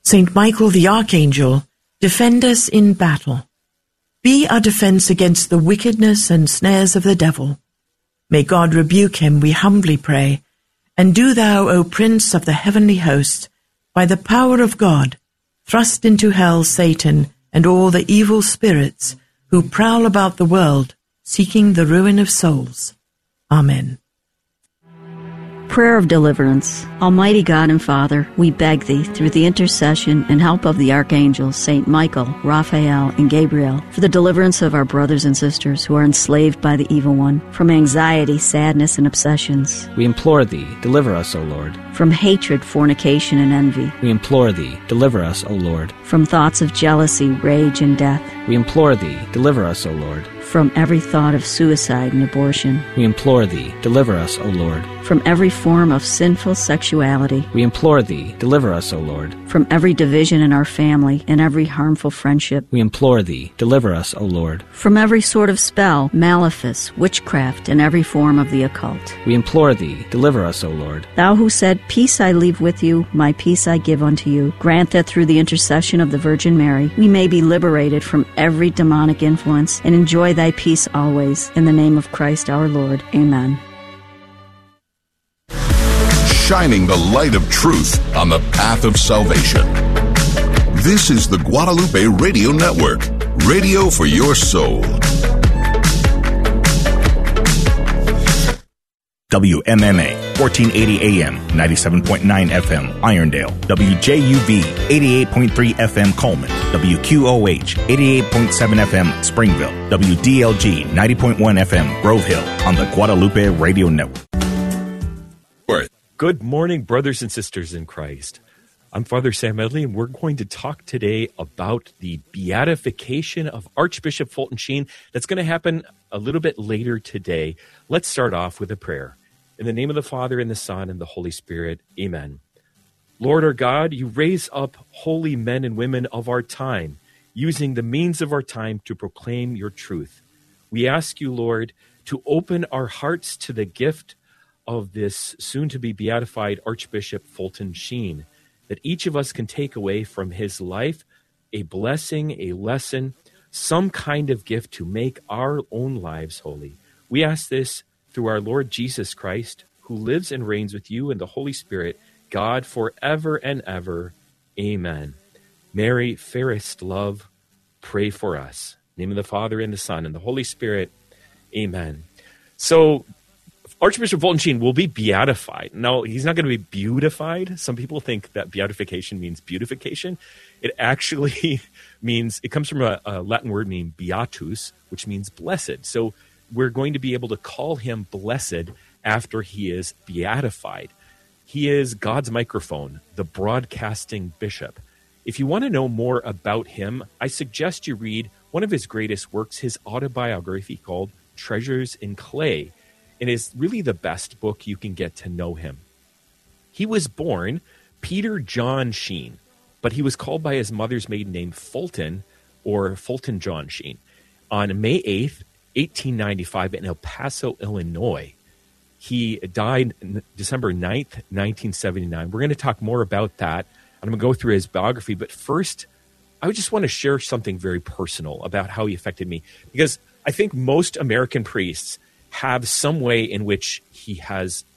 Saint Michael the Archangel, defend us in battle. Be our defense against the wickedness and snares of the devil. May God rebuke him, we humbly pray. And do thou, O Prince of the heavenly host, by the power of God, thrust into hell Satan and all the evil spirits who prowl about the world, seeking the ruin of souls. Amen. Prayer of Deliverance. Almighty God and Father, we beg Thee, through the intercession and help of the archangels, Saint Michael, Raphael, and Gabriel, for the deliverance of our brothers and sisters who are enslaved by the evil one, from anxiety, sadness, and obsessions. We implore Thee, deliver us, O Lord. From hatred, fornication, and envy. We implore Thee, deliver us, O Lord. From thoughts of jealousy, rage, and death. We implore Thee, deliver us, O Lord. From every thought of suicide and abortion. We implore Thee, deliver us, O Lord. From every form of sinful sexuality. We implore Thee, deliver us, O Lord. From every division in our family and every harmful friendship. We implore Thee, deliver us, O Lord. From every sort of spell, malefice, witchcraft, and every form of the occult. We implore Thee, deliver us, O Lord. Thou who said, Peace I leave with you, my peace I give unto you, grant that through the intercession of the Virgin Mary, we may be liberated from every demonic influence and enjoy Thy peace always. In the name of Christ our Lord. Amen. Shining the light of truth on the path of salvation. This is the Guadalupe Radio Network, radio for your soul. WMMA, 1480 AM, 97.9 FM, Irondale. WJUV, 88.3 FM, Coleman. WQOH, 88.7 FM, Springville. WDLG, 90.1 FM, Grove Hill, on the Guadalupe Radio Network. Good morning, brothers and sisters in Christ. I'm Father Sam Medley, and we're going to talk today about the beatification of Archbishop Fulton Sheen. That's going to happen a little bit later today. Let's start off with a prayer. In the name of the Father, and the Son, and the Holy Spirit, amen. Lord our God, you raise up holy men and women of our time, using the means of our time to proclaim your truth. We ask you, Lord, to open our hearts to the gift of this soon-to-be beatified Archbishop Fulton Sheen, that each of us can take away from his life a blessing, a lesson, some kind of gift to make our own lives holy. We ask this through our Lord Jesus Christ, who lives and reigns with you and the Holy Spirit, God, forever and ever. Amen. Mary, fairest love, pray for us. In the name of the Father, and the Son, and the Holy Spirit. Amen. So, Archbishop Fulton Sheen will be beatified. Now, he's not going to be beautified. Some people think that beatification means beautification. It actually means, it comes from a Latin word named beatus, which means blessed. So we're going to be able to call him blessed after he is beatified. He is God's microphone, the broadcasting bishop. If you want to know more about him, I suggest you read one of his greatest works, his autobiography called Treasures in Clay. It is really the best book you can get to know him. He was born Peter John Sheen, but he was called by his mother's maiden name Fulton, or Fulton John Sheen, on May 8th, 1895 in El Paso, Illinois. He died December 9th, 1979. We're going to talk more about that. I'm going to go through his biography, but first, I just want to share something very personal about how he affected me, because I think most American priests have some way in which he has